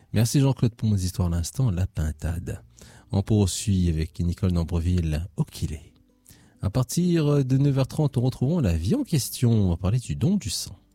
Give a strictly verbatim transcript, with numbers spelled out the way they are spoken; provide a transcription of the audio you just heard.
Merci Jean-Claude pour nos histoires à l'instant, la pintade. On poursuit avec Nicole d'Ambreville, Okilé. À partir de neuf heures trente, nous retrouvons la vie en question. On va parler du don du sang.